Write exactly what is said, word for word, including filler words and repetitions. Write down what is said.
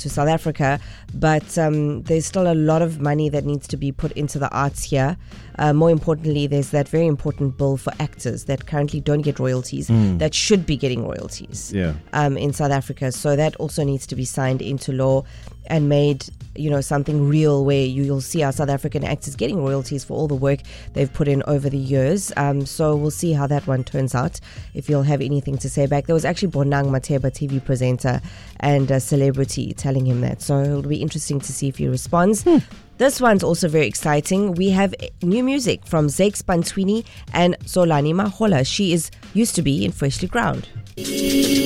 to South Africa, but um, there's still a lot of money that needs to be put into the arts here. Uh, more importantly, there's that very important bill for actors that currently don't get royalties mm. that should be getting royalties yeah. um, in South Africa. So that also needs to be signed into law and made, you know, something real where you, you'll see our South African actors getting royalties for all the work they've put in over the years. Um, so we'll see how that one turns out, if you'll have anything to say back. There was actually Bonang Mateba, T V presenter and a celebrity, telling him that. So it'll be interesting to see if he responds. Hmm. This one's also very exciting. We have new music from Zakes Bantwini and Zolani Mahola. She is used to be in Freshly Ground.